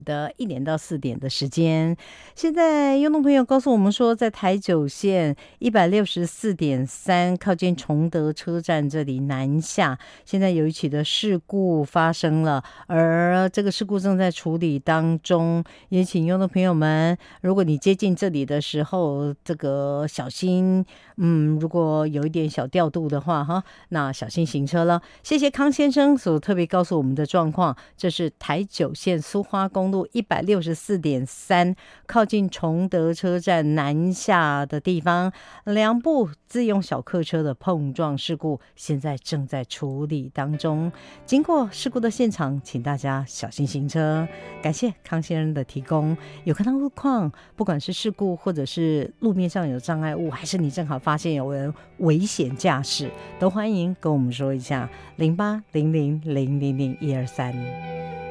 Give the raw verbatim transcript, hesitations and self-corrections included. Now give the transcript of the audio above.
的一点到四点的时间。现在用众朋友告诉我们说，在台九线一百六十四点三靠近崇德车站这里南下，现在有一起的事故发生了，而这个事故正在处理当中，也请用众朋友们，如果你接近这里的时候，这个小心，嗯，如果有一点小调度的话哈，那小心行车了。谢谢康先生所特别告诉我们的状况，这是台九线苏花公路一百六十四点三靠近崇德车站南下的地方，两部自用小客车的碰撞事故现在正在处理当中。经过事故的现场，请大家小心行车。感谢康先生的提供。有看到路况，不管是事故或者是路面上有障碍物，还是你正好发现有人危险驾驶，都欢迎跟我们说一下零八零零零零零一二三。